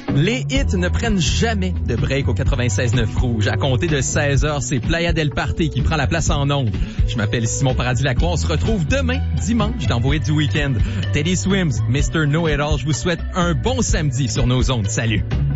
Les hits ne prennent jamais de break au 96.9 Rouge. À compter de 16h, c'est Playa del Party qui prend la place en ondes. Je m'appelle Simon Paradis-Lacroix. On se retrouve demain, dimanche, dans Voix du week-end. Teddy Swims, Mr. Know-It-All, je vous souhaite un bon samedi sur nos ondes. Salut!